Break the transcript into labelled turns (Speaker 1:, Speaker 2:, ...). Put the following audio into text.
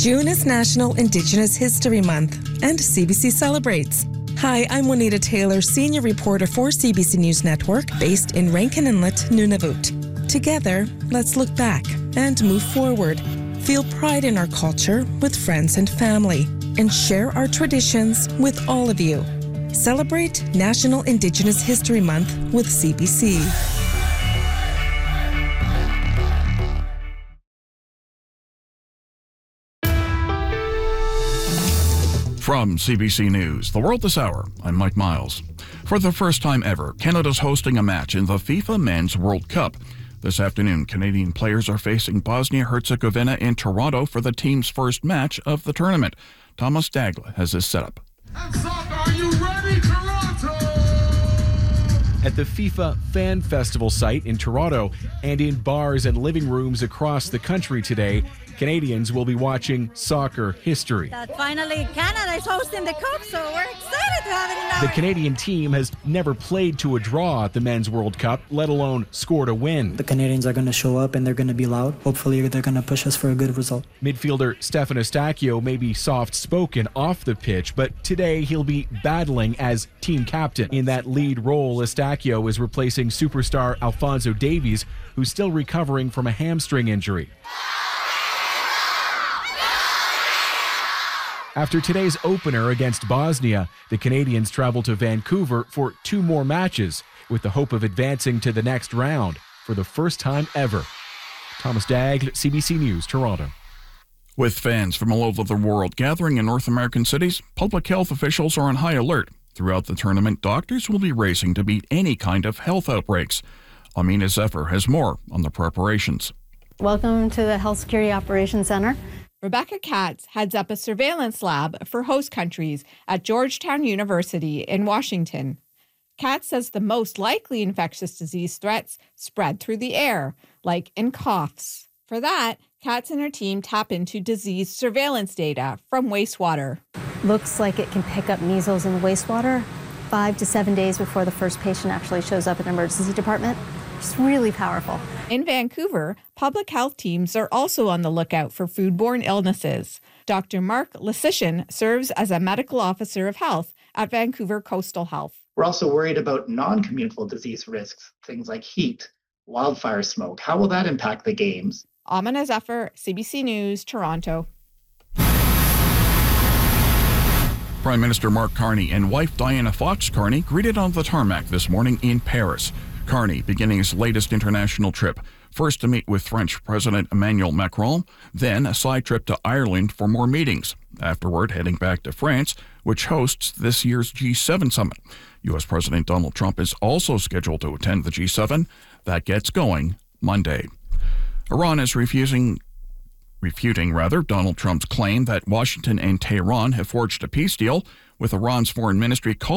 Speaker 1: June is National Indigenous History Month, and CBC celebrates. Hi, I'm Juanita Taylor, senior reporter for CBC News Network, based in Rankin Inlet, Nunavut. Together, let's look back and move forward. Feel pride in our culture with friends and family, and share our traditions with all of you. Celebrate National Indigenous History Month with CBC.
Speaker 2: From CBC News, The World This Hour, I'm Mike Miles. For the first time ever, Canada's hosting a match in the FIFA Men's World Cup. This afternoon, Canadian players are facing Bosnia-Herzegovina in Toronto for the team's first match of the tournament. Thomas Dagla has his setup.
Speaker 3: And soccer, are you ready, Toronto?
Speaker 4: At the FIFA Fan Festival site in Toronto and in bars and living rooms across the country today, Canadians will be watching soccer history.
Speaker 5: Finally, Canada is hosting the Cup, so we're excited to have it in our...
Speaker 4: The Canadian team has never played to a draw at the Men's World Cup, let alone scored a win.
Speaker 6: The Canadians are going to show up and they're going to be loud. Hopefully, they're going to push us for a good result.
Speaker 4: Midfielder Stefan Eustáquio may be soft-spoken off the pitch, but today he'll be battling as team captain. In that lead role, Eustáquio is replacing superstar Alphonso Davies, who's still recovering from a hamstring injury. After today's opener against Bosnia, the Canadians travel to Vancouver for 2 more matches with the hope of advancing to the next round for the first time ever. Thomas Dagg, CBC News, Toronto.
Speaker 2: With fans from all over the world gathering in North American cities, public health officials are on high alert. Throughout the tournament, doctors will be racing to beat any kind of health outbreaks. Amina Zephyr has more on the preparations.
Speaker 7: Welcome to the Health Security Operations Center.
Speaker 8: Rebecca Katz heads up a surveillance lab for host countries at Georgetown University in Washington. Katz says the most likely infectious disease threats spread through the air, like in coughs. For that, Katz and her team tap into disease surveillance data from wastewater.
Speaker 7: Looks like it can pick up measles in the wastewater 5 to 7 days before the first patient actually shows up in an emergency department. It's really powerful.
Speaker 8: In Vancouver, public health teams are also on the lookout for foodborne illnesses. Dr. Mark Lysician serves as a medical officer of health at Vancouver Coastal Health.
Speaker 9: We're also worried about non-communicable disease risks, things like heat, wildfire smoke. How will that impact the games?
Speaker 8: Amina Zephyr, CBC News, Toronto.
Speaker 2: Prime Minister Mark Carney and wife Diana Fox Carney greeted on the tarmac this morning in Paris. Carney beginning his latest international trip, first to meet with French President Emmanuel Macron, then a side trip to Ireland for more meetings. Afterward, heading back to France, which hosts this year's G7 summit. U.S. President Donald Trump is also scheduled to attend the G7. That gets going Monday. Iran is refuting Donald Trump's claim that Washington and Tehran have forged a peace deal, with Iran's foreign ministry calling